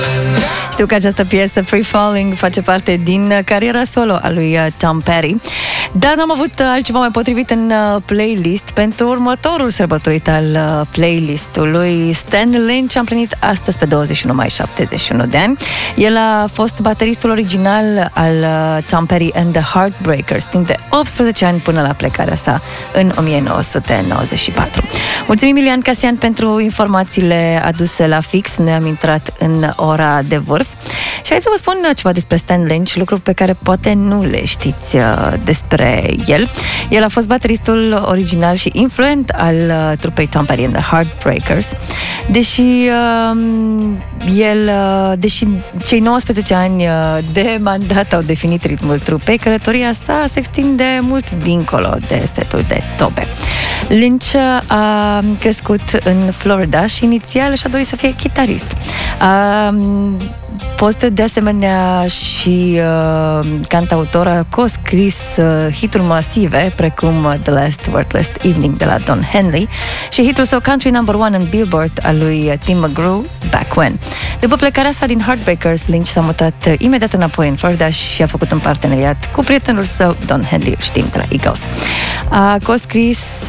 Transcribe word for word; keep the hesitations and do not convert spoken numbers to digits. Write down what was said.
Știu că această piesă, Free Falling, face parte din cariera solo a lui Tom Petty. Dar n-am avut altceva mai potrivit în playlist pentru următorul sărbătorit al playlistului. Stan Lynch a împlinit astăzi pe douăzeci și unu mai șaptezeci și unu de ani. El a fost bateristul original al Tom Petty and the Heartbreakers timp de optsprezece ani până la plecarea sa în o mie nouă sute nouăzeci și patru. Mulțumim, Iulian Casian, pentru informațiile aduse la fix. Noi am intrat în ora de vârf. Și hai să vă spun ceva despre Stan Lynch, lucruri pe care poate nu le știți despre el. El a fost bateristul original și influent al uh, trupei Tom Petty and the Heartbreakers. Deși uh, el, uh, deși cei nouăsprezece ani uh, de mandat au definit ritmul trupei, călătoria sa se extinde mult dincolo de setul de tobe. Lynch a crescut în Florida și inițial și-a dorit să fie chitarist. A fost de asemenea și uh, cantautor, a co-scris uh, hituri masive precum uh, The Last Worthless Evening de la Don Henley și hitul său Country Number One în Billboard al lui Tim McGraw, Back When. După plecarea sa din Heartbreakers, Lynch s-a mutat uh, imediat înapoi în Florida și a făcut un parteneriat cu prietenul său Don Henley, știm, de la Eagles. A co-scris